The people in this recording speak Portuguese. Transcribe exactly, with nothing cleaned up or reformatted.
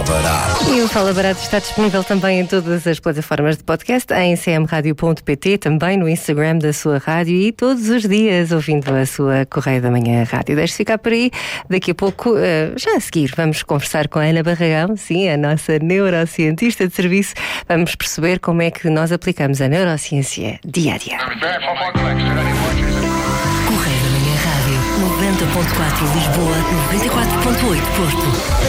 Barato. E o Fala Barato está disponível também em todas as plataformas de podcast, em c m radio ponto p t, também no Instagram da sua rádio e todos os dias ouvindo a sua Correio da Manhã Rádio. Deixe ficar por aí. Daqui a pouco, já a seguir, vamos conversar com a Ana Barragão, sim, a nossa neurocientista de serviço. Vamos perceber como é que nós aplicamos a neurociência dia a dia. Correio da Manhã Rádio, noventa ponto quatro Lisboa, noventa e quatro ponto oito Porto.